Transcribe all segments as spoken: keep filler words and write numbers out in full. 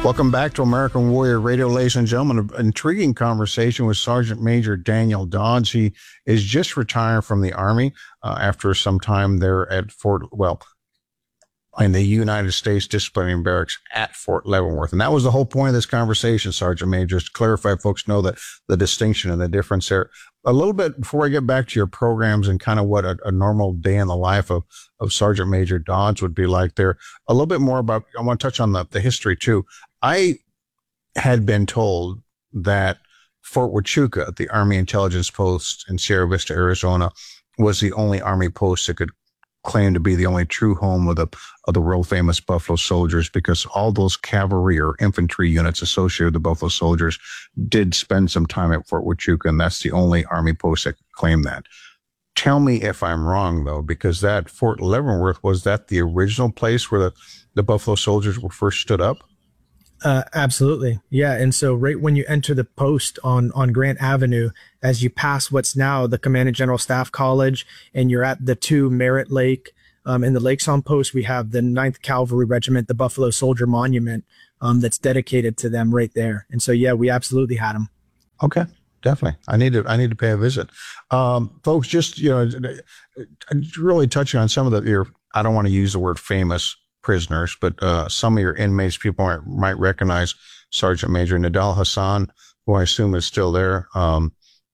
Welcome back to American Warrior Radio, ladies and gentlemen. An intriguing conversation with Sergeant Major Daniel Dodds. He is just retired from the Army uh, after some time there at Fort, well, in the United States Disciplinary Barracks at Fort Leavenworth. And that was the whole point of this conversation, Sergeant Major, is to clarify, folks know that the distinction and the difference there. A little bit before I get back to your programs and kind of what a, a normal day in the life of, of Sergeant Major Dodds would be like there, a little bit more about, I want to touch on the, the history too. I had been told that Fort Huachuca, the Army Intelligence Post in Sierra Vista, Arizona, was the only Army post that could claim to be the only true home of the of the world famous Buffalo Soldiers, because all those cavalry or infantry units associated with the Buffalo Soldiers did spend some time at Fort Huachuca, and that's the only Army post that could claim that. Tell me if I'm wrong, though, because that Fort Leavenworth, was that the original place where the, the Buffalo Soldiers were first stood up? Uh, absolutely. Yeah. And so right when you enter the post on, on Grant Avenue, as you pass what's now the Commanding General Staff College, and you're at the two Merritt Lake, um, in the Lakes on Post, we have the ninth Cavalry Regiment, the Buffalo Soldier Monument, um, that's dedicated to them right there. And so, yeah, we absolutely had them. Okay. Definitely. I need to, I need to pay a visit. Um, folks, just, you know, really touching on some of the, your, I don't want to use the word famous prisoners, but uh, some of your inmates, people might, might recognize Sergeant Major Nidal Hasan, who I assume is still there. Um,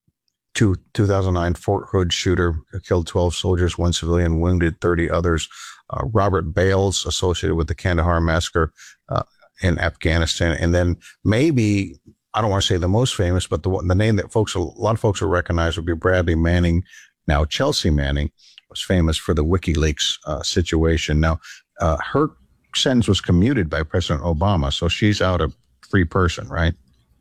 two, two thousand nine Fort Hood shooter, killed twelve soldiers, one civilian, wounded thirty others. Uh, Robert Bales, associated with the Kandahar massacre uh, in Afghanistan. And then maybe, I don't want to say the most famous, but the, the name that folks, a lot of folks will recognize would be Bradley Manning. Now, Chelsea Manning was famous for the WikiLeaks uh, situation. Now, Uh, her sentence was commuted by President Obama, so she's out a free person, right?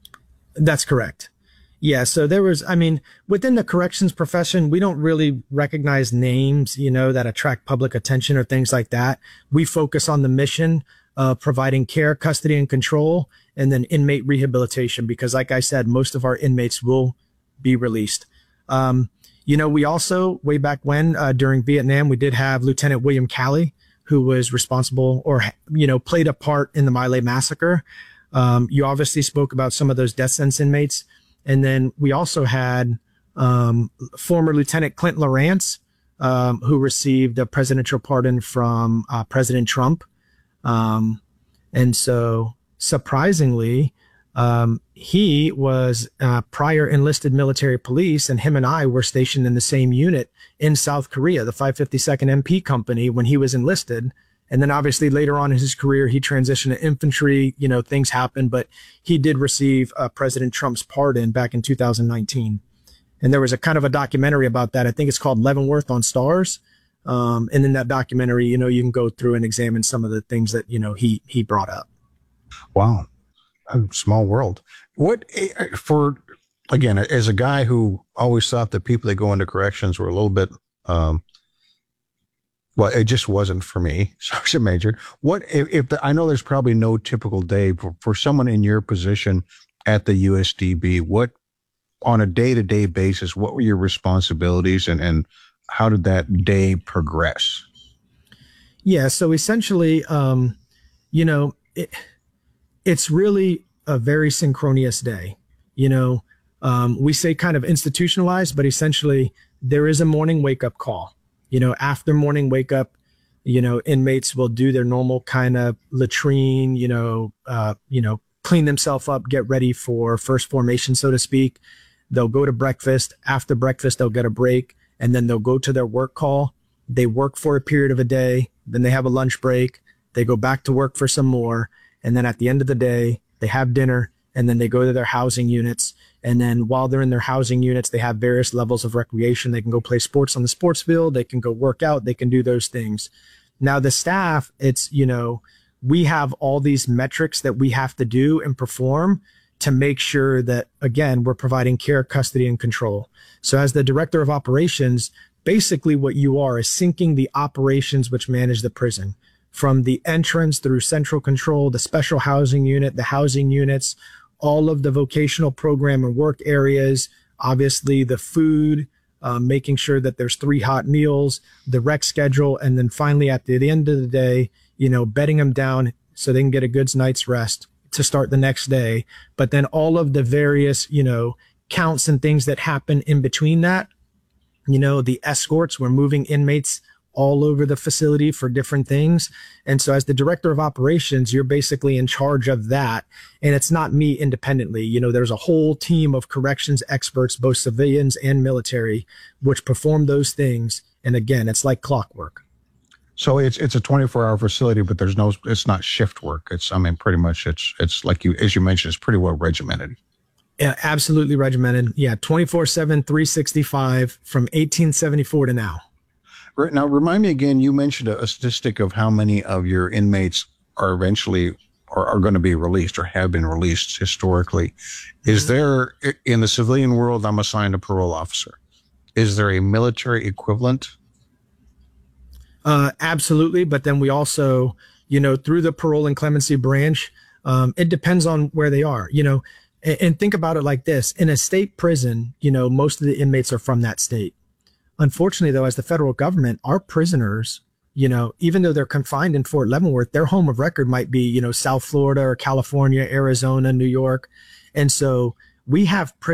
That's correct. Yeah. So there was, I mean, within the corrections profession, we don't really recognize names, you know, that attract public attention or things like that. We focus on the mission of providing care, custody, and control, and then inmate rehabilitation, because like I said, most of our inmates will be released. Um, you know, we also, way back when, uh, during Vietnam, we did have Lieutenant William Calley, who was responsible or, you know, played a part in the My Lai massacre. Um, you obviously spoke about some of those death sentence inmates. And then we also had um, former Lieutenant Clint Lawrence, um, who received a presidential pardon from uh, President Trump. Um, and so surprisingly, um, he was uh, prior enlisted military police, and him and I were stationed in the same unit in South Korea, the five fifty-second M P Company, when he was enlisted. And then obviously later on in his career, he transitioned to infantry. You know, things happened, but he did receive uh, President Trump's pardon back in two thousand nineteen. And there was a kind of a documentary about that. I think it's called Leavenworth on Stars. Um, and in that documentary, you know, you can go through and examine some of the things that, you know, he, he brought up. Wow. A small world. What for, again, as a guy who always thought that people that go into corrections were a little bit, um, well, it just wasn't for me, Sergeant Major. What if, if the, I know there's probably no typical day for, for someone in your position at the U S D B, what on a day-to-day basis, what were your responsibilities, and, and how did that day progress? Yeah. So essentially, um, you know, it, it's really a very synchronous day. You know, um, we say kind of institutionalized, but essentially there is a morning wake up call. You know, after morning wake up, you know, inmates will do their normal kind of latrine, you know, uh, you know, clean themselves up, get ready for first formation, so to speak. They'll go to breakfast. After breakfast, they'll get a break, and then they'll go to their work call. They work for a period of a day. Then they have a lunch break. They go back to work for some more. And then at the end of the day, they have dinner, and then they go to their housing units. And then while they're in their housing units, they have various levels of recreation. They can go play sports on the sports field. They can go work out. They can do those things. Now, the staff, it's, you know, we have all these metrics that we have to do and perform to make sure that, again, we're providing care, custody, and control. So as the director of operations, basically what you are is syncing the operations which manage the prison, from the entrance through central control, the special housing unit, the housing units, all of the vocational program and work areas, obviously the food, uh, making sure that there's three hot meals, the rec schedule, and then finally at the, the end of the day, you know, bedding them down so they can get a good night's rest. to start the next day. But then all of the various, you know, counts and things that happen in between that, you know, the escorts, we're moving inmates all over the facility for different things. And so as the director of operations, you're basically in charge of that. And it's not me independently. You know, there's a whole team of corrections experts, both civilians and military, which perform those things. And again, it's like clockwork. So it's it's a twenty-four hour facility, but there's no, it's not shift work. It's, I mean, pretty much it's, it's like you, as you mentioned, it's pretty well regimented. Yeah, absolutely regimented. Yeah. twenty-four seven, three sixty-five from eighteen seventy-four to now. Right. Now, remind me again, you mentioned a, a statistic of how many of your inmates are eventually or are going to be released or have been released historically. Is there, in the civilian world, I'm assigned a parole officer. Is there a military equivalent? Uh, absolutely. But then we also, you know, through the parole and clemency branch, um, it depends on where they are, you know, and, and think about it like this. In a state prison, you know, most of the inmates are from that state. Unfortunately, though, as the federal government, our prisoners, you know, even though they're confined in Fort Leavenworth, their home of record might be, you know, South Florida or California, Arizona, New York. And so we have prisoners